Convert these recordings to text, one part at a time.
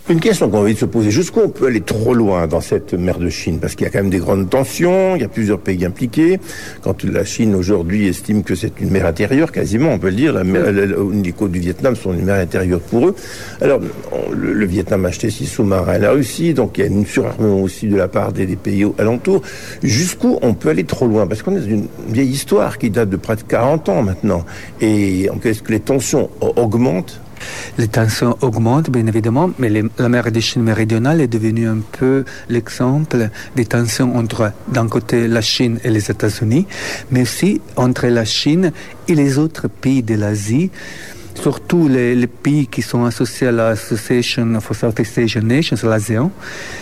Une question qu'on a envie de se poser, jusqu'où on peut aller trop loin dans cette mer de Chine? Parce qu'il y a quand même des grandes tensions, il y a plusieurs pays impliqués. Quand la Chine aujourd'hui estime que c'est une mer intérieure, quasiment, on peut le dire, les côtes du Vietnam sont une mer intérieure pour eux. Alors, le Vietnam a acheté 6 sous-marins à la Russie, donc il y a une surarmement aussi de la part des pays alentours. Jusqu'où on peut aller trop loin? Parce qu'on est dans une vieille histoire qui date de près de 40 ans maintenant. Et est-ce que les tensions augmentent? Les tensions augmentent, bien évidemment, mais la mer de Chine méridionale est devenue un peu l'exemple des tensions entre, d'un côté, la Chine et les États-Unis, mais aussi entre la Chine et les autres pays de l'Asie, surtout les pays qui sont associés à l'Association for Southeast Asian Nations, l'ASEAN.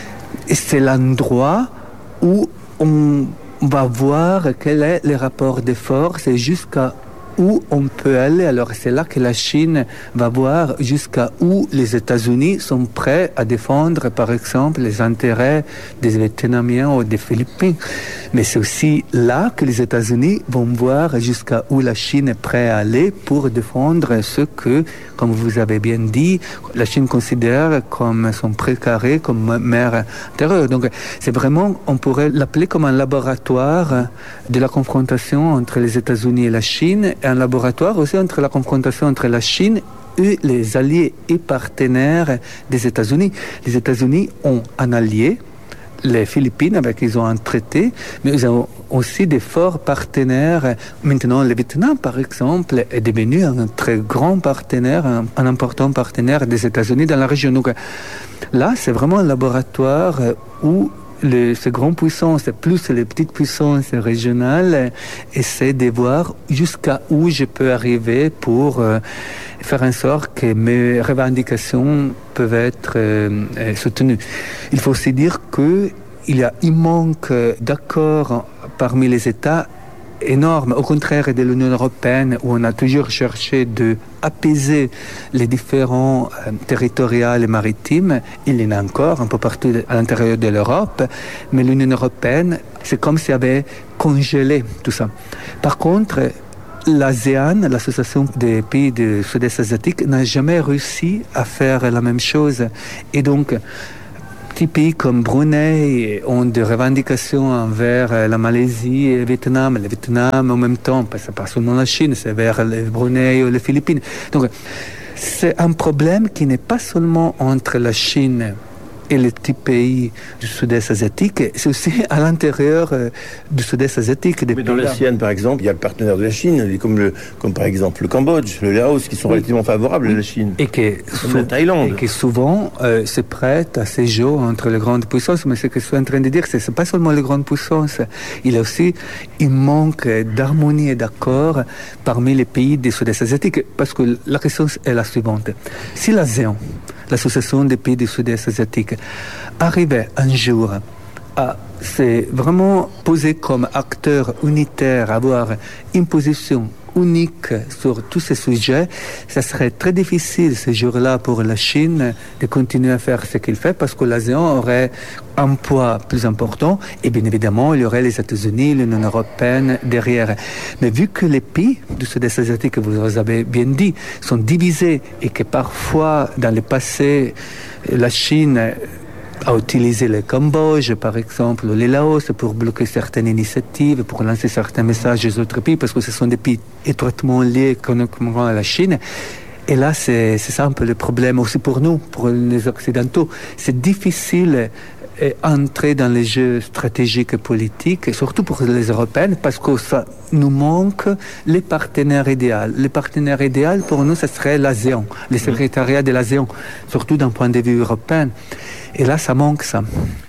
Et c'est l'endroit où on va voir quel est le rapport de force et jusqu'à où on peut aller. Alors c'est là que la Chine va voir jusqu'à où les États-Unis sont prêts à défendre, par exemple, les intérêts des Vietnamiens ou des Philippins. Mais c'est aussi là que les États-Unis vont voir jusqu'à où la Chine est prête à aller pour défendre ce que, comme vous avez bien dit, la Chine considère comme son précaré, comme mer intérieure. Donc c'est vraiment, on pourrait l'appeler comme un laboratoire de la confrontation entre les États-Unis et la Chine, et un laboratoire aussi entre la confrontation entre la Chine et les alliés et partenaires des États-Unis. Les États-Unis ont un allié, les Philippines, avec qui ils ont un traité, mais ils ont aussi des forts partenaires. Maintenant, le Vietnam, par exemple, est devenu un très grand partenaire, un important partenaire des États-Unis dans la région. Donc là, c'est vraiment un laboratoire où ces grandes puissances, plus les petites puissances régionales, essaient de voir jusqu'à où je peux arriver pour faire en sorte que mes revendications peuvent être soutenues. Il faut aussi dire qu'il manque d'accords parmi les États énorme, au contraire de l'Union européenne où on a toujours cherché d'apaiser les différends territoriaux et maritimes. Il y en a encore un peu partout à l'intérieur de l'Europe, mais l'Union européenne, c'est comme si elle avait congelé tout ça. Par contre, l'ASEAN, l'association des pays du Sud-Est asiatique, n'a jamais réussi à faire la même chose. Et donc, petits pays comme Brunei ont des revendications envers la Malaisie et le Vietnam. Le Vietnam, en même temps, c'est pas seulement la Chine, c'est vers le Brunei ou les Philippines. Donc, c'est un problème qui n'est pas seulement entre la Chine et les petits pays du Sud-Est asiatique, c'est aussi à l'intérieur du Sud-Est asiatique. Mais dans l'ASEAN, par exemple, il y a le partenaire de la Chine, comme par exemple le Cambodge, le Laos, qui sont relativement favorables à la Chine. Et la Thaïlande. Et qui souvent se prêtent à ces jeux entre les grandes puissances. Mais ce que je suis en train de dire, c'est pas seulement les grandes puissances. Il y a aussi un manque d'harmonie et d'accord parmi les pays du Sud-Est asiatique. Parce que la question est la suivante. Si l'ASEAN, l'association des pays du Sud-Est asiatique, arrivait un jour à se vraiment poser comme acteur unitaire, avoir une position unique sur tous ces sujets, ça serait très difficile ce jour-là pour la Chine de continuer à faire ce qu'il fait parce que l'ASEAN aurait un poids plus important et bien évidemment il y aurait les États-Unis, l'Union européenne derrière. Mais vu que les pays du Sud-Est asiatique, vous avez bien dit, sont divisés et que parfois dans le passé la Chine a utilisé le Cambodge, par exemple, ou le Laos, pour bloquer certaines initiatives, pour lancer certains messages aux autres pays, parce que ce sont des pays étroitement liés économiquement à la Chine. Et là, c'est ça un peu le problème aussi pour nous, pour les Occidentaux. C'est difficile d'entrer dans les jeux stratégiques et politiques, et surtout pour les Européennes, parce que ça nous manque les partenaires idéaux. Les partenaires idéaux, pour nous, ce serait l'ASEAN, le secrétariat de l'ASEAN, surtout d'un point de vue européen. Et là, ça manque ça.